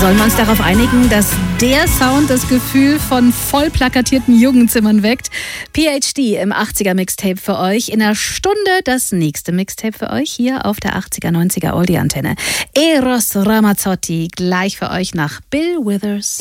Sollen wir uns darauf einigen, dass der Sound das Gefühl von voll plakatierten Jugendzimmern weckt? PhD im 80er Mixtape für euch. In einer Stunde das nächste Mixtape für euch hier auf der 80er, 90er Oldie-Antenne. Eros Ramazzotti gleich für euch nach Bill Withers.